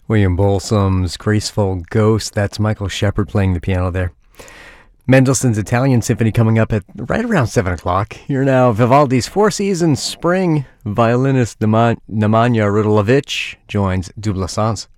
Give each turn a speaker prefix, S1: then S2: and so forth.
S1: William Balsam's Graceful Ghost. That's Michael Shepard playing the piano there. Mendelssohn's Italian Symphony coming up at right around 7 o'clock. Here now, Vivaldi's Four Seasons Spring. Violinist Nemanja Rudilovic joins Dublessance.